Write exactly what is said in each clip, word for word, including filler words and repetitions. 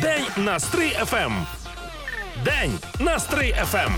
День на Стрий еф ем. День на Стрий еф ем.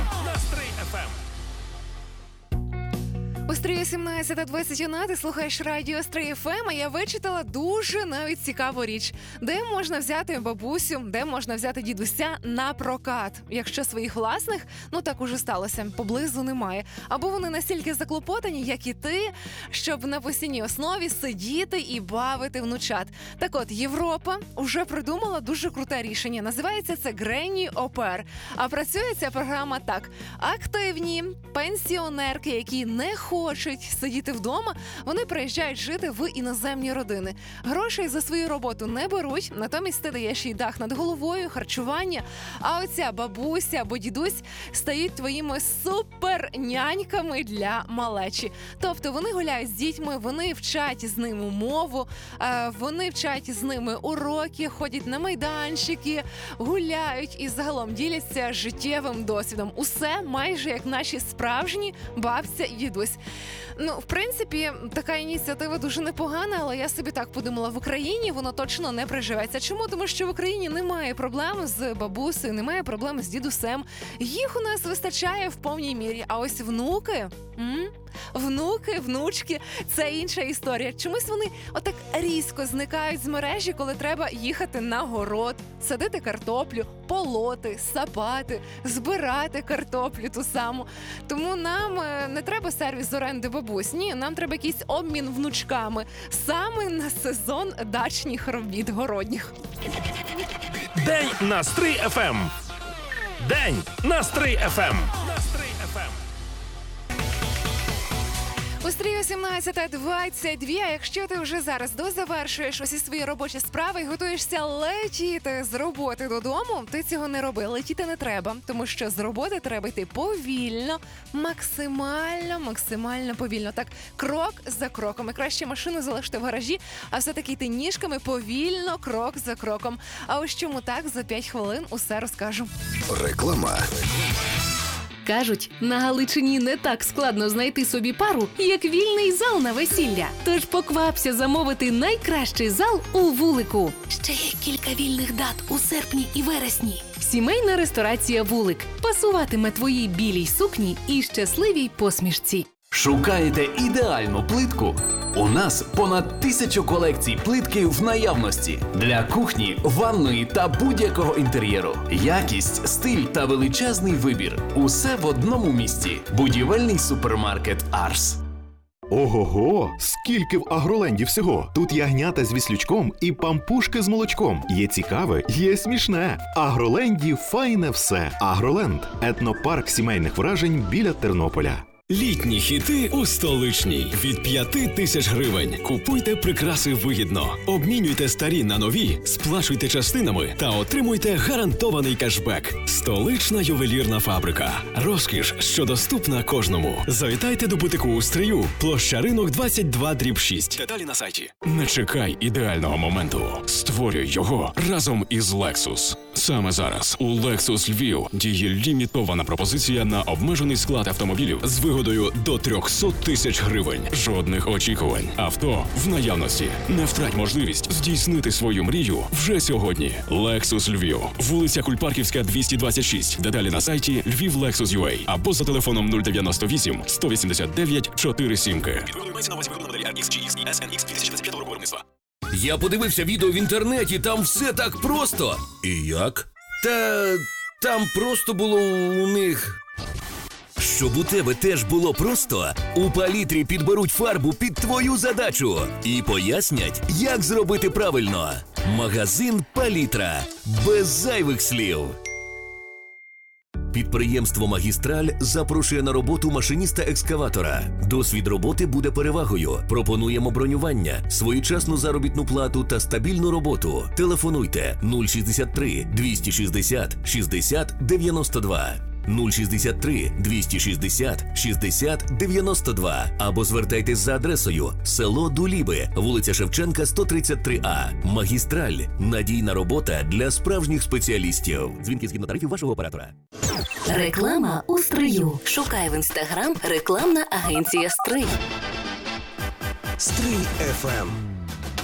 У Стрії сімнадцята двадцять одна ти слухаєш радіо Стрий еф ем, а я вичитала дуже навіть цікаву річ. Де можна взяти бабусю, де можна взяти дідуся на прокат? Якщо своїх власних, ну так уже сталося, поблизу немає. Або вони настільки заклопотані, як і ти, щоб на постійній основі сидіти і бавити внучат. Так от, Європа вже придумала дуже круте рішення. Називається це Granny Au Pair. А працює ця програма так. Активні пенсіонерки, які не хочуть хочуть сидіти вдома, вони приїжджають жити в іноземні родини. Грошей за свою роботу не беруть, натомість ти даєш їй дах над головою, харчування, а оця бабуся або дідусь стають твоїми суперняньками для малечі. Тобто вони гуляють з дітьми, вони вчать з ними мову, вони вчать з ними уроки, ходять на майданчики, гуляють і загалом діляться життєвим досвідом. Усе майже як наші справжні бабця і дідусь. Ну, в принципі, така ініціатива дуже непогана, але я собі так подумала, в Україні воно точно не приживеться. Чому? Тому що в Україні немає проблем з бабусею, немає проблем з дідусем. Їх у нас вистачає в повній мірі. А ось внуки... М? Внуки, внучки – це інша історія. Чомусь вони отак різко зникають з мережі, коли треба їхати на город, садити картоплю, полоти, сапати, збирати картоплю ту саму. Тому нам не треба сервіс з оренди бабусь. Ні, нам треба якийсь обмін внучками. Саме на сезон дачних робіт городніх. День на Стрий еф ем. День на Стрий еф ем. У Стрію сімнадцята двадцять дві, а якщо ти вже зараз дозавершуєш усі свої робочі справи і готуєшся летіти з роботи додому, ти цього не роби. Летіти не треба, тому що з роботи треба йти повільно, максимально, максимально повільно. Так, крок за кроком. І краще машину залишити в гаражі, а все-таки йти ніжками повільно, крок за кроком. А ось чому так, за п'ять хвилин усе розкажу. Реклама. Кажуть, на Галичині не так складно знайти собі пару, як вільний зал на весілля. Тож поквапся замовити найкращий зал у Вулику. Ще є кілька вільних дат у серпні і вересні. Сімейна ресторація «Вулик» пасуватиме твоїй білій сукні і щасливій посмішці. Шукаєте ідеальну плитку? У нас понад тисячу колекцій плитки в наявності для кухні, ванної та будь-якого інтер'єру. Якість, стиль та величезний вибір. Усе в одному місці. Будівельний супермаркет «Арс». Ого-го! Скільки в Агроленді всього! Тут ягнята з віслючком і пампушки з молочком. Є цікаве, є смішне. В Агроленді файне все. Агроленд – етнопарк сімейних вражень біля Тернополя. Літні хіти у столичній. Від п'яти тисяч гривень. Купуйте прикраси вигідно. Обмінюйте старі на нові, сплачуйте частинами та отримуйте гарантований кешбек. Столична ювелірна фабрика. Розкіш, що доступна кожному. Завітайте до бутику у Стрию. Площа Ринок двадцять два дріб шість. Деталі на сайті. Не чекай ідеального моменту. Створюй його разом із Lexus. Саме зараз у Lexus Львів діє лімітована пропозиція на обмежений склад автомобілів з вигодою до триста тисяч гривень. Жодних очікувань. Авто в наявності. Не втрать можливість здійснити свою мрію вже сьогодні. Lexus Львів. Вулиця Кульпарківська, двісті двадцять шість. Деталі на сайті львів лексус крапка ю а або за телефоном нуль дев'яносто вісім сто вісімдесят дев'ять чотири сім. Я подивився відео в інтернеті, там все так просто. І як? Та там просто було у них... Щоб у тебе теж було просто, у Палітрі підберуть фарбу під твою задачу і пояснять, як зробити правильно. Магазин Палітра. Без зайвих слів. Підприємство «Магістраль» запрошує на роботу машиніста-екскаватора. Досвід роботи буде перевагою. Пропонуємо бронювання, своєчасну заробітну плату та стабільну роботу. Телефонуйте нуль шістдесят три двісті шістдесят шістдесят дев'яносто два. нуль шістдесят три двісті шістдесят шістдесят дев'яносто два або звертайтесь за адресою село Дуліби, вулиця Шевченка, сто тридцять три А. «Магістраль» – надійна робота для справжніх спеціалістів. Дзвінки згідно тарифів вашого оператора. Реклама у Стрию. Шукай в інстаграм рекламна агенція «Стрий». Стрий еф ем.